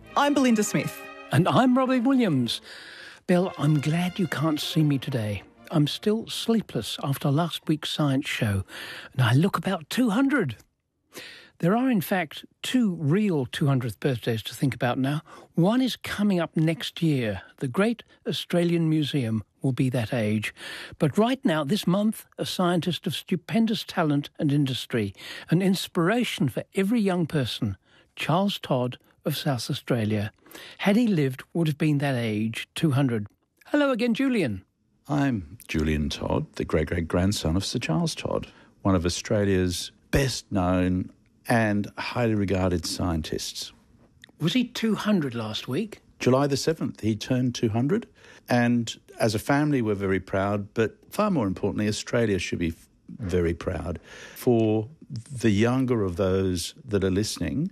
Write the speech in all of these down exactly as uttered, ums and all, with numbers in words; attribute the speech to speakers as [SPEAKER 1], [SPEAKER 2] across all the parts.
[SPEAKER 1] I'm Belinda Smith.
[SPEAKER 2] And I'm Robbie Williams. Bill, I'm glad you can't see me today. I'm still sleepless after last week's science show, and I look about two hundred. There are, in fact, two real two hundredth birthdays to think about now. One is coming up next year. The Great Australian Museum will be that age. But right now, this month, a scientist of stupendous talent and industry, an inspiration for every young person, Charles Todd of South Australia. Had he lived, would have been that age, two hundred. Hello again, Julian.
[SPEAKER 3] I'm Julian Todd, the great-great-grandson of Sir Charles Todd, one of Australia's best-known and highly regarded scientists.
[SPEAKER 2] Was he two hundred last week?
[SPEAKER 3] July the seventh, he turned two hundred, and as a family we're very proud, but far more importantly, Australia should be very proud. For the younger of those that are listening,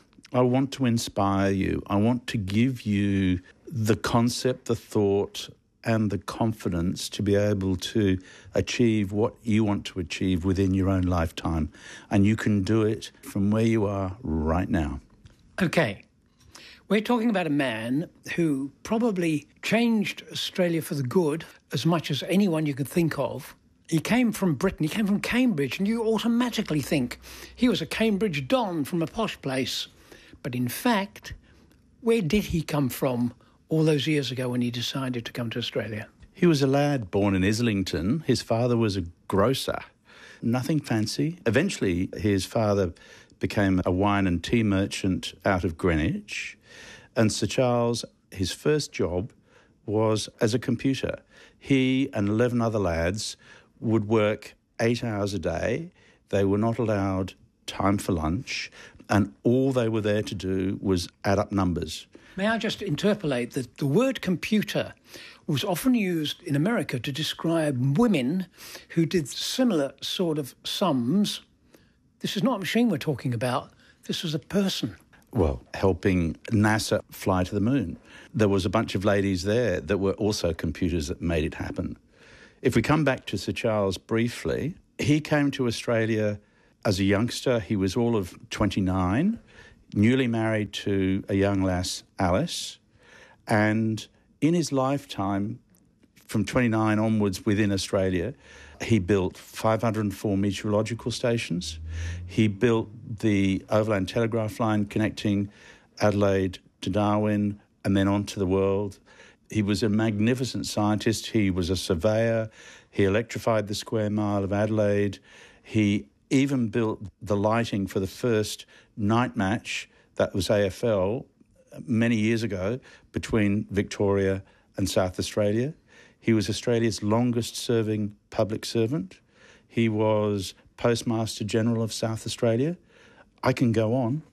[SPEAKER 3] I want to inspire you. I want to give you the concept, the thought, and the confidence to be able to achieve what you want to achieve within your own lifetime. And you can do it from where you are right now.
[SPEAKER 2] Okay. We're talking about a man who probably changed Australia for the good as much as anyone you could think of. He came from Britain, he came from Cambridge, and you automatically think he was a Cambridge don from a posh place. But in fact, where did he come from all those years ago when he decided to come to Australia?
[SPEAKER 3] He was a lad born in Islington. His father was a grocer. Nothing fancy. Eventually, his father became a wine and tea merchant out of Greenwich. And Sir Charles, his first job was as a computer. He and eleven other lads would work eight hours a day. They were not allowed time for lunch, and all they were there to do was add up numbers.
[SPEAKER 2] May I just interpolate that the word computer was often used in America to describe women who did similar sort of sums. This is not a machine we're talking about. This was a person.
[SPEAKER 3] Well, helping NASA fly to the moon. There was a bunch of ladies there that were also computers that made it happen. If we come back to Sir Charles briefly, he came to Australia as a youngster. He was all of twenty-nine, newly married to a young lass, Alice, and in his lifetime, from twenty-nine onwards within Australia, he built five hundred four meteorological stations. He built the overland telegraph line connecting Adelaide to Darwin and then on to the world. He was a magnificent scientist. He was a surveyor. He electrified the square mile of Adelaide. He even built the lighting for the first night match, that was A F L, many years ago, between Victoria and South Australia. He was Australia's longest-serving public servant. He was Postmaster General of South Australia. I can go on.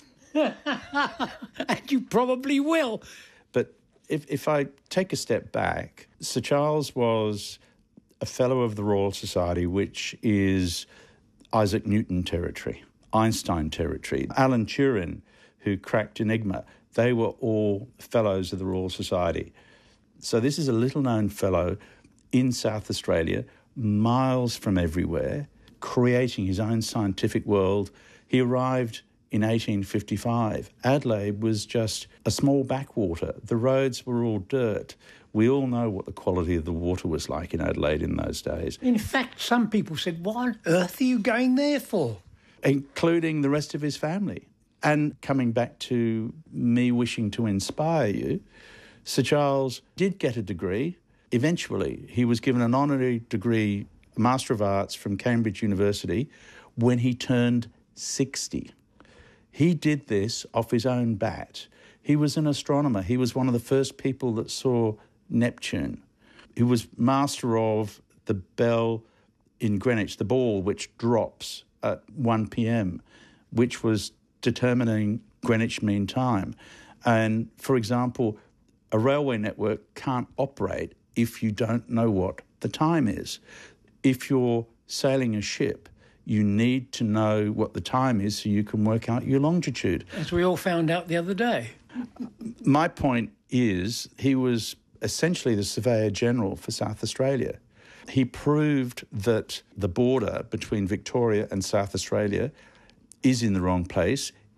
[SPEAKER 2] And you probably will.
[SPEAKER 3] But if, if I take a step back, Sir Charles was a Fellow of the Royal Society, which is Isaac Newton territory, Einstein territory. Alan Turing, who cracked Enigma, they were all Fellows of the Royal Society. So this is a little-known fellow in South Australia, miles from everywhere, creating his own scientific world. He arrived in eighteen fifty-five. Adelaide was just a small backwater. The roads were all dirt. We all know what the quality of the water was like in Adelaide in those days.
[SPEAKER 2] In fact, some people said, what on earth are you going there for?
[SPEAKER 3] Including the rest of his family. And coming back to me wishing to inspire you, Sir Charles did get a degree. Eventually, he was given an honorary degree, Master of Arts from Cambridge University, when he turned sixty. He did this off his own bat. He was an astronomer. He was one of the first people that saw Neptune. He was master of the bell in Greenwich, the ball which drops at one p.m, which was determining Greenwich Mean Time. And, for example, a railway network can't operate if you don't know what the time is. If you're sailing a ship, you need to know what the time is so you can work out your longitude.
[SPEAKER 2] As we all found out the other day.
[SPEAKER 3] My point is he was essentially the Surveyor General for South Australia. He proved that the border between Victoria and South Australia is in the wrong place.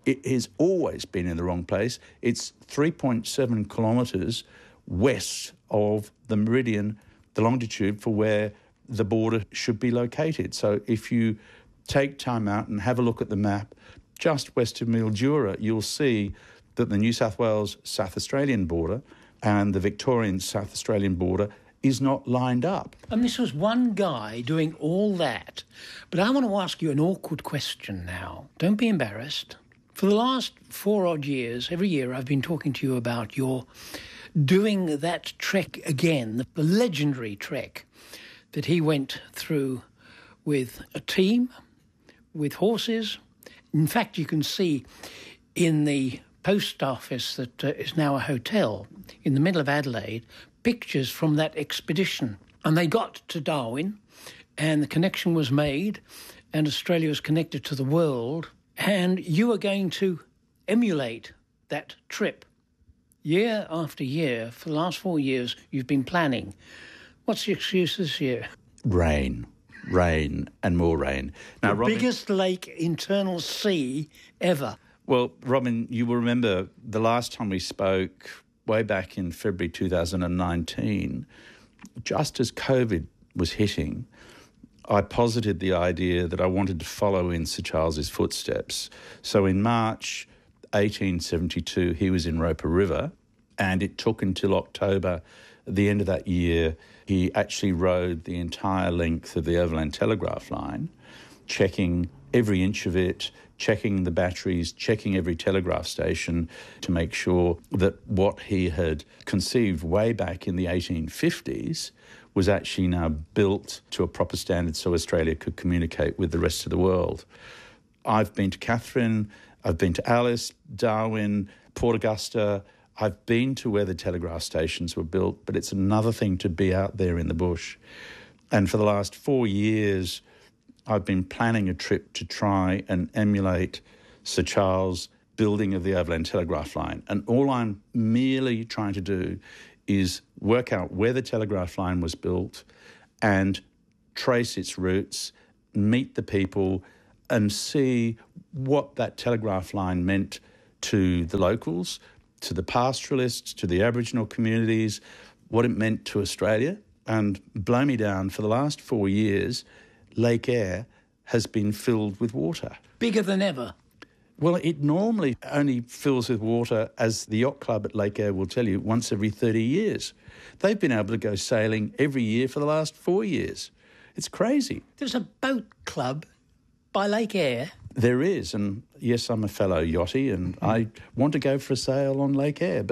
[SPEAKER 3] it has always been in the wrong place. It's three point seven kilometres west of the meridian, the longitude for where the border should be located. So if you take time out and have a look at the map, just west of Mildura, you'll see that the New South Wales South Australian border and the Victorian South Australian border is not lined up.
[SPEAKER 2] And this was one guy doing all that. But I want to ask you an awkward question now. Don't be embarrassed. For the last four odd years, every year I've been talking to you about your doing that trek again, the, the legendary trek that he went through with a team, with horses. In fact, you can see in the post office that uh, is now a hotel in the middle of Adelaide, pictures from that expedition. And they got to Darwin, and the connection was made, and Australia was connected to the world, and you are going to emulate that trip. Year after year, for the last four years, you've been planning. What's the excuse this year?
[SPEAKER 3] Rain, rain and more rain.
[SPEAKER 2] Now, the Robin, biggest lake internal sea ever.
[SPEAKER 3] Well, Robin, you will remember the last time we spoke, way back in February two thousand nineteen, just as COVID was hitting, I posited the idea that I wanted to follow in Sir Charles's footsteps. So in March eighteen seventy-two, he was in Roper River, and it took until October, at the end of that year, he actually rode the entire length of the Overland Telegraph Line, checking every inch of it, checking the batteries, checking every telegraph station to make sure that what he had conceived way back in the eighteen fifties was actually now built to a proper standard so Australia could communicate with the rest of the world. I've been to Katherine, I've been to Alice, Darwin, Port Augusta. I've been to where the telegraph stations were built, but it's another thing to be out there in the bush. And for the last four years, I've been planning a trip to try and emulate Sir Charles' building of the Overland Telegraph Line. And all I'm merely trying to do is work out where the telegraph line was built and trace its routes, meet the people and see what that telegraph line meant to the locals, to the pastoralists, to the Aboriginal communities, what it meant to Australia. And blow me down, for the last four years, Lake Eyre has been filled with water.
[SPEAKER 2] Bigger than ever?
[SPEAKER 3] Well, it normally only fills with water, as the yacht club at Lake Eyre will tell you, once every thirty years. They've been able to go sailing every year for the last four years. It's crazy.
[SPEAKER 2] There's a boat club by Lake Eyre?
[SPEAKER 3] There is, and yes, I'm a fellow yachty, and I want to go for a sail on Lake Eyre, but